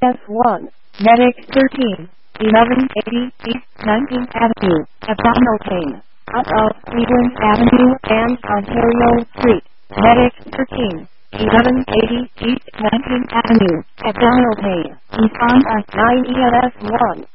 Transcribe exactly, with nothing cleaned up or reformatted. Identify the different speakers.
Speaker 1: S one, Medic thirteen, eleven eighty East nineteenth Avenue, abdominal pain, out of Cleveland Avenue and Ontario Street. Medic thirteen, eleven eighty East nineteenth Avenue, abdominal pain. Respond at nine E M S one.